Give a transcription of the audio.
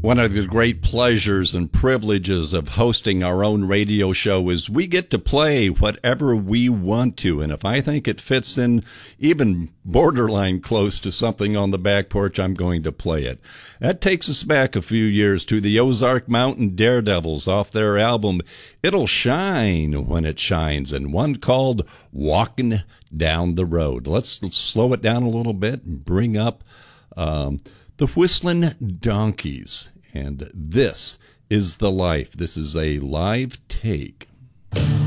One of the great pleasures and privileges of hosting our own radio show is we get to play whatever we want to. And if I think it fits in even borderline close to something on the back porch, I'm going to play it. That takes us back a few years to the Ozark Mountain Daredevils off their album, It'll Shine When It Shines, and one called Walking Down the Road. Let's slow it down a little bit and bring up the Whistling Donkeys, and This Is the Life. This is a live take.